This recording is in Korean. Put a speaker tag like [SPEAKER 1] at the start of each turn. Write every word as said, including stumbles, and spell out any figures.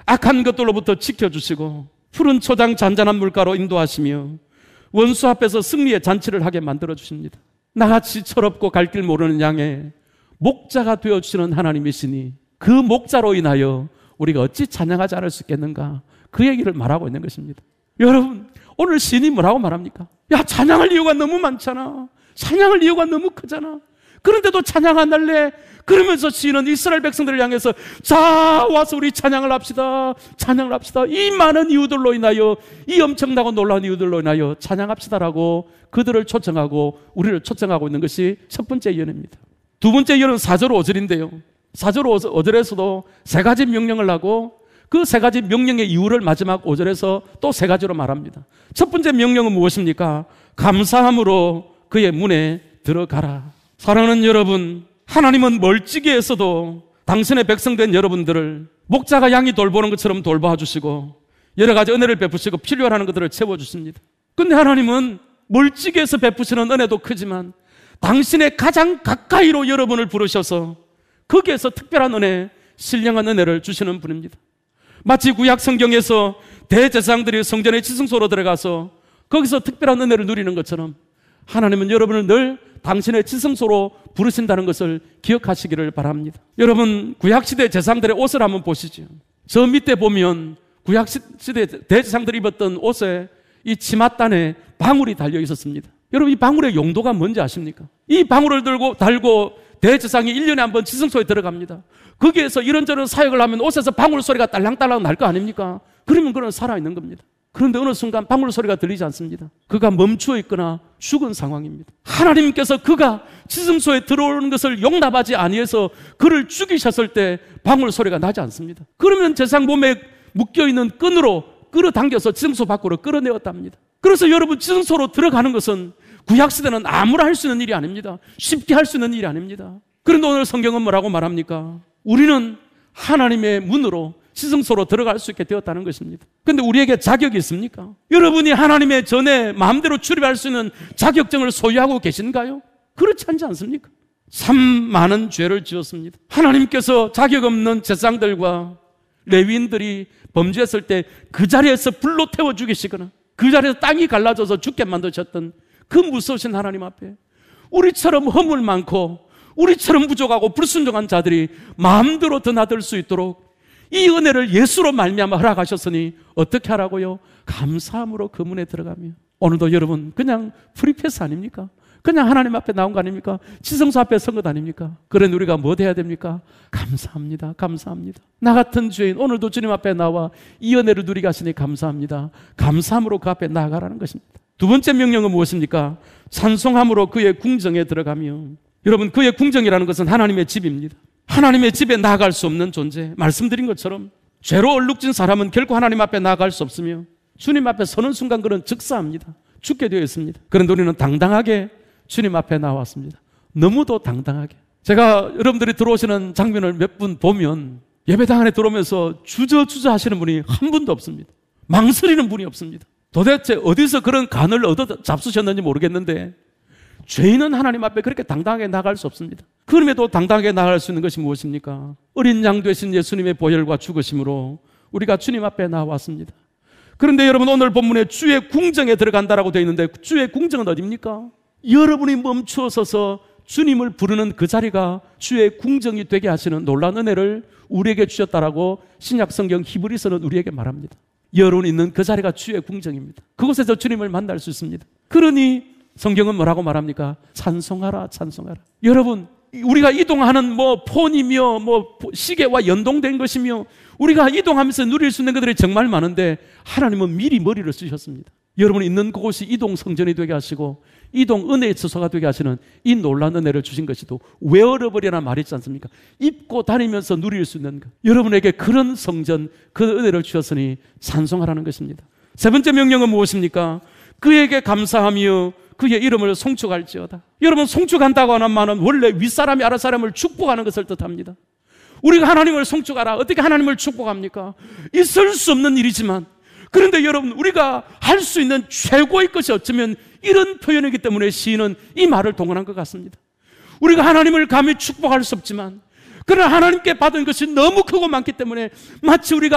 [SPEAKER 1] 악한 것들로부터 지켜주시고 푸른 초장 잔잔한 물가로 인도하시며 원수 앞에서 승리의 잔치를 하게 만들어주십니다. 나같이 철없고 갈 길 모르는 양의 목자가 되어주시는 하나님이시니 그 목자로 인하여 우리가 어찌 찬양하지 않을 수 있겠는가, 그 얘기를 말하고 있는 것입니다. 여러분, 오늘 시인이 뭐라고 말합니까? 야, 찬양할 이유가 너무 많잖아. 찬양할 이유가 너무 크잖아. 그런데도 찬양 안 할래? 그러면서 시인은 이스라엘 백성들을 향해서 자, 와서 우리 찬양을 합시다. 찬양을 합시다. 이 많은 이유들로 인하여, 이 엄청나고 놀라운 이유들로 인하여 찬양합시다라고 그들을 초청하고 우리를 초청하고 있는 것이 첫 번째 예언입니다. 두 번째 예언은 사 절 오 절인데요. 사 절 오 절에서도 세 가지 명령을 하고 그 세 가지 명령의 이유를 마지막 오 절에서 또 세 가지로 말합니다. 첫 번째 명령은 무엇입니까? 감사함으로 그의 문에 들어가라. 사랑하는 여러분, 하나님은 멀찍이에서도 당신의 백성된 여러분들을 목자가 양이 돌보는 것처럼 돌봐 주시고 여러 가지 은혜를 베푸시고 필요로 하는 것들을 채워주십니다. 근데 하나님은 멀찍이에서 베푸시는 은혜도 크지만 당신의 가장 가까이로 여러분을 부르셔서 거기에서 특별한 은혜, 신령한 은혜를 주시는 분입니다. 마치 구약 성경에서 대제사장들이 성전의 지성소로 들어가서 거기서 특별한 은혜를 누리는 것처럼 하나님은 여러분을 늘 당신의 지성소로 부르신다는 것을 기억하시기를 바랍니다. 여러분, 구약시대 제사장들의 옷을 한번 보시죠. 저 밑에 보면 구약시대 대제사장들이 입었던 옷에 이 치맛단에 방울이 달려 있었습니다. 여러분, 이 방울의 용도가 뭔지 아십니까? 이 방울을 들고 달고 대제사장이 일 년에 한 번 지성소에 들어갑니다. 거기에서 이런저런 사역을 하면 옷에서 방울 소리가 딸랑딸랑 날 거 아닙니까? 그러면 그는 살아있는 겁니다. 그런데 어느 순간 방울 소리가 들리지 않습니다. 그가 멈추어 있거나 죽은 상황입니다. 하나님께서 그가 지성소에 들어오는 것을 용납하지 아니해서 그를 죽이셨을 때 방울 소리가 나지 않습니다. 그러면 제사장 몸에 묶여있는 끈으로 끌어당겨서 지성소 밖으로 끌어내었답니다. 그래서 여러분, 지성소로 들어가는 것은 구약시대는 아무나 할 수 있는 일이 아닙니다. 쉽게 할 수 있는 일이 아닙니다. 그런데 오늘 성경은 뭐라고 말합니까? 우리는 하나님의 문으로 지성소로 들어갈 수 있게 되었다는 것입니다. 그런데 우리에게 자격이 있습니까? 여러분이 하나님의 전에 마음대로 출입할 수 있는 자격증을 소유하고 계신가요? 그렇지 않지 않습니까? 참 많은 죄를 지었습니다. 하나님께서 자격 없는 제사장들과 레위인들이 범죄했을 때 그 자리에서 불로 태워 죽이시거나 그 자리에서 땅이 갈라져서 죽게 만드셨던 그 무서우신 하나님 앞에 우리처럼 허물 많고 우리처럼 부족하고 불순종한 자들이 마음대로 드나들 수 있도록 이 은혜를 예수로 말미암아 허락하셨으니 어떻게 하라고요? 감사함으로 그 문에 들어가며. 오늘도 여러분, 그냥 프리패스 아닙니까? 그냥 하나님 앞에 나온 거 아닙니까? 지성소 앞에 선 것 아닙니까? 그런 우리가 뭐 돼야 됩니까? 감사합니다. 감사합니다. 나 같은 죄인 오늘도 주님 앞에 나와 이 은혜를 누리게 하시니 감사합니다. 감사함으로 그 앞에 나아가라는 것입니다. 두 번째 명령은 무엇입니까? 찬송함으로 그의 궁정에 들어가며. 여러분, 그의 궁정이라는 것은 하나님의 집입니다. 하나님의 집에 나아갈 수 없는 존재. 말씀드린 것처럼 죄로 얼룩진 사람은 결코 하나님 앞에 나아갈 수 없으며 주님 앞에 서는 순간 그는 즉사합니다. 죽게 되어 있습니다. 그런데 우리는 당당하게 주님 앞에 나왔습니다. 너무도 당당하게. 제가 여러분들이 들어오시는 장면을 몇 분 보면 예배당 안에 들어오면서 주저주저 하시는 분이 한 분도 없습니다. 망설이는 분이 없습니다. 도대체 어디서 그런 간을 얻어 잡수셨는지 모르겠는데 죄인은 하나님 앞에 그렇게 당당하게 나갈 수 없습니다. 그럼에도 당당하게 나갈 수 있는 것이 무엇입니까? 어린 양 되신 예수님의 보혈과 죽으심으로 우리가 주님 앞에 나왔습니다. 그런데 여러분, 오늘 본문에 주의 궁정에 들어간다라고 되어 있는데 주의 궁정은 어디입니까? 여러분이 멈추어 서서 주님을 부르는 그 자리가 주의 궁정이 되게 하시는 놀라운 은혜를 우리에게 주셨다라고 신약성경 히브리서는 우리에게 말합니다. 여러분이 있는 그 자리가 주의 궁정입니다. 그곳에서 주님을 만날 수 있습니다. 그러니 성경은 뭐라고 말합니까? 찬송하라, 찬송하라. 여러분, 우리가 이동하는 뭐 폰이며 뭐 시계와 연동된 것이며 우리가 이동하면서 누릴 수 있는 것들이 정말 많은데 하나님은 미리 머리를 쓰셨습니다. 여러분이 있는 그곳이 이동 성전이 되게 하시고 이동 은혜의 처소가 되게 하시는 이 놀라운 은혜를 주신 것이도 웨어러블이라는 말이 있지 않습니까? 입고 다니면서 누릴 수 있는 것. 여러분에게 그런 성전, 그 은혜를 주셨으니 찬송하라는 것입니다. 세 번째 명령은 무엇입니까? 그에게 감사하며 그의 이름을 송축할지어다. 여러분, 송축한다고 하는 말은 원래 윗사람이 아랫사람을 축복하는 것을 뜻합니다. 우리가 하나님을 송축하라. 어떻게 하나님을 축복합니까? 있을 수 없는 일이지만, 그런데 여러분, 우리가 할 수 있는 최고의 것이 어쩌면 이런 표현이기 때문에 시인은 이 말을 동원한 것 같습니다. 우리가 하나님을 감히 축복할 수 없지만 그러나 하나님께 받은 것이 너무 크고 많기 때문에 마치 우리가